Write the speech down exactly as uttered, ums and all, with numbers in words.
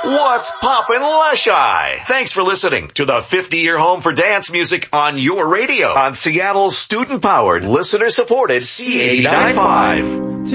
What's poppin' Lush-Eye? Thanks for listening to the fifty-year home for dance music on your radio on Seattle's student-powered, listener-supported C eighty-nine point five.